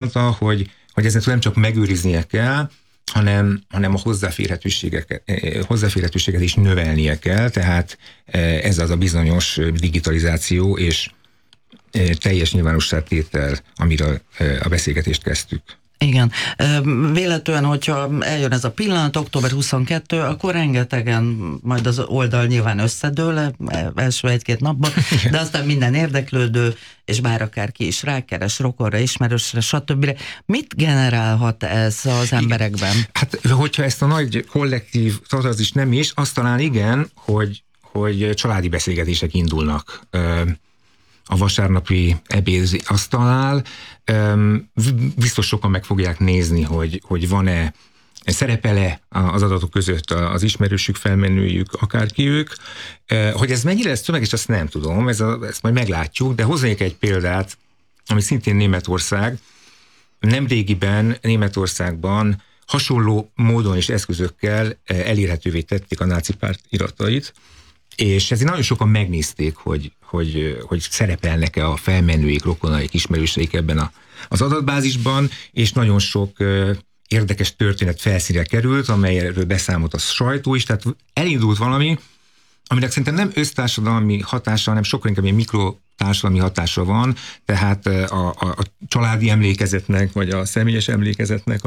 mondta, hogy ezzel nem csak megőriznie kell, hanem a hozzáférhetőséget is növelnie kell, tehát ez az a bizonyos digitalizáció és teljes nyilvánosságtétel, amiről a beszélgetést kezdtük. Igen. Véletlenül, hogyha eljön ez a pillanat, október 22, akkor rengetegen majd az oldal nyilván összedől első egy-két napban, de aztán minden érdeklődő, és bár akárki is rákeres, rokonra, ismerősre, stb. Mit generálhat ez az emberekben? Hát, hogyha ezt a nagy kollektív is nem is, azt talán igen, hogy családi beszélgetések indulnak a vasárnapi ebéd asztalnál. Biztos sokan meg fogják nézni, hogy van-e, szerepel-e az adatok között az ismerősük, felmenőjük, akárki ők. Hogy ez mennyire lesz tömeges, azt nem tudom, ezt majd meglátjuk, de hoznék egy példát, ami szintén Németország. Nemrégiben Németországban hasonló módon és eszközökkel elérhetővé tették a náci párt iratait, és ezért nagyon sokan megnézték, hogy szerepelnek-e a felmenőik, rokonaik, ismerőseik ebben az adatbázisban, és nagyon sok érdekes történet felszínre került, amelyről beszámolt a sajtó is, tehát elindult valami, aminek szerintem nem össztársadalmi hatása, hanem sokkal inkább ilyen mikrotársadalmi hatása van, tehát a családi emlékezetnek, vagy a személyes emlékezetnek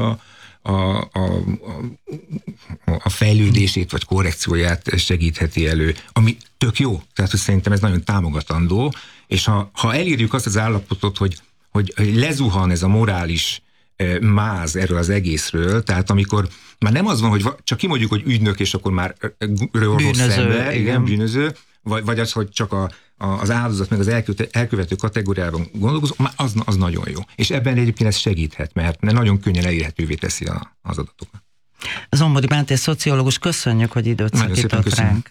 a fejlődését vagy korrekcióját segítheti elő, ami tök jó, tehát hogy szerintem ez nagyon támogatandó, és ha elírjuk azt az állapotot, hogy lezuhan ez a morális máz erről az egészről, tehát amikor már nem az van, hogy csak kimondjuk, hogy ügynök, és akkor már rossz ember, igen, bűnöző, vagy az, hogy csak az áldozat meg az elkövető kategóriában gondolkozunk, az nagyon jó. És ebben egyébként ez segíthet, mert nagyon könnyen elérhetővé teszi az adatokat. Zombori Máté szociológus, köszönjük, hogy időt szakított ránk.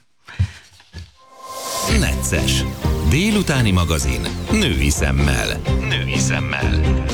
Necces. Délutáni magazin. Női szemmel. Női szemmel.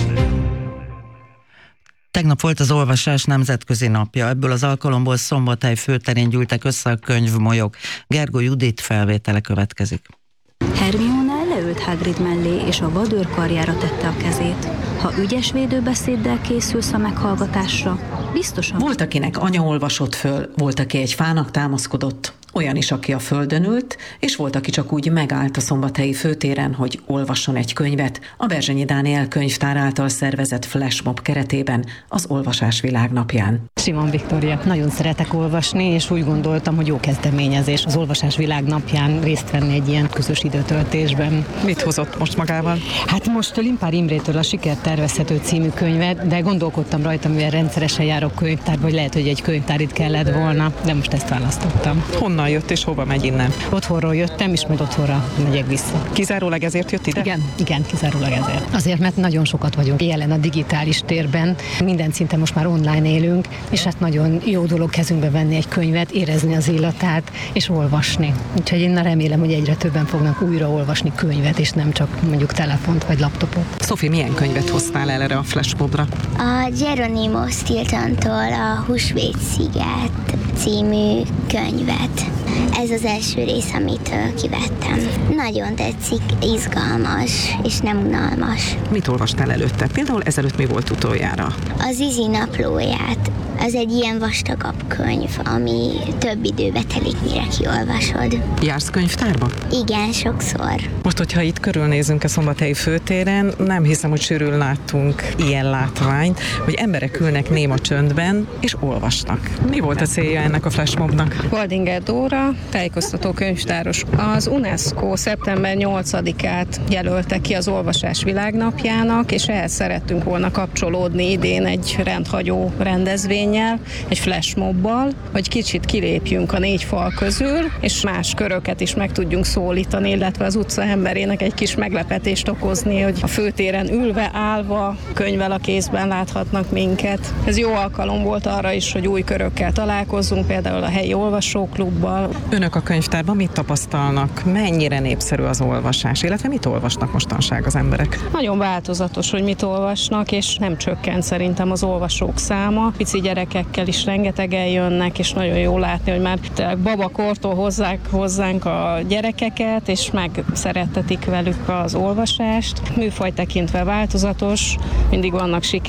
Tegnap volt az olvasás nemzetközi napja. Ebből az alkalomból Szombathely főterén gyűltek össze a könyvmolyok. Gergó Judit felvétele következik. Hermione leült Hagrid mellé, és a vadőr karjára tette a kezét. Ha ügyes védőbeszéddel készülsz a meghallgatásra, biztosan... Volt, akinek anya olvasott föl, volt, aki egy fának támaszkodott, olyan is, aki a földön ült, és volt, aki csak úgy megállt a szombathelyi főtéren, hogy olvasson egy könyvet a Berzsenyi Dániel könyvtár által szervezett flashmob keretében az Olvasás Világnapján. Simon Viktória. Nagyon szeretek olvasni, és úgy gondoltam, hogy jó kezdeményezés az Olvasás Világnapján részt venni egy ilyen közös időtöltésben. Mit hozott most magával? Hát most Limpár Imrétől a Sikert tervezhető című könyvet, de gondolkodtam rajta, mivel rendszeresen járok könyvtárba, hogy lehet, hogy egy könyvtár itt kellett volna, de most ezt választottam. Honnan jött és hova megy innen? Otthonról jöttem, és majd otthonra megyek vissza. Kizárólag ezért jött ide? Igen, kizárólag ezért. Azért, mert nagyon sokat vagyunk jelen a digitális térben, minden szinten most már online élünk, és hát nagyon jó dolog kezünkbe venni egy könyvet, érezni az illatát, és olvasni. Úgyhogy én remélem, hogy egyre többen fognak újra olvasni könyvet, és nem csak mondjuk telefont vagy laptopot. Szofi, milyen könyvet hoztál el erre a flashmobra? A Geronimo Stiltontól a Húsvét-sziget című könyvet. Ez az első rész, amit kivettem. Nagyon tetszik, izgalmas és nem unalmas. Mit olvastál előtte? Például ezelőtt mi volt utoljára? Az Izi naplóját. Az egy ilyen vastagabb könyv, ami több időbe telik, mire kiolvasod. Jársz könyvtárba? Igen, sokszor. Most, hogyha itt körülnézünk a Szombathelyi főtéren, nem hiszem, hogy sűrűn láttunk ilyen látványt, hogy emberek ülnek néma csöndben, és olvasnak. Mi volt a célja ennek a flashmobnak? Waldinger Dóra, tájékoztató könyvtáros. Az UNESCO szeptember 8-át jelölte ki az Olvasás Világnapjának, és ehhez szerettünk volna kapcsolódni idén egy rendhagyó rendezvény, egy flashmobbal, hogy kicsit kilépjünk a négy fal közül, és más köröket is meg tudjunk szólítani, illetve az utca emberének egy kis meglepetést okozni, hogy a főtéren ülve, állva, könyvvel a kézben láthatnak minket. Ez jó alkalom volt arra is, hogy új körökkel találkozzunk, például a helyi olvasóklubbal. Önök a könyvtárban mit tapasztalnak? Mennyire népszerű az olvasás, illetve mit olvasnak mostanság az emberek? Nagyon változatos, hogy mit olvasnak, és nem csökkent szerintem az olvasók száma. Pici gyerekekkel is rengetegen jönnek, és nagyon jó látni, hogy már babakortól hozzák hozzánk a gyerekeket, és megszerettetik velük az olvasást. Műfaj tekintve változatos, mindig vannak